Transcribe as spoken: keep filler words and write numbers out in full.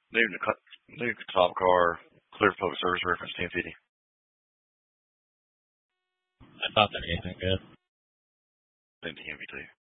New, new top car, clear public service reference ten fifty. I thought that anything good. Same to him, too.